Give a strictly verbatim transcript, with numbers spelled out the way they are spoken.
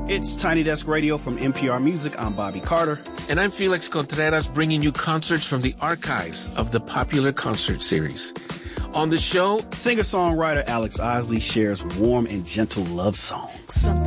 It's Tiny Desk Radio from N P R Music. I'm Bobby Carter. And I'm Felix Contreras, bringing you concerts from the archives of the popular concert series. On the show, singer-songwriter Alex Osley shares warm and gentle love songs.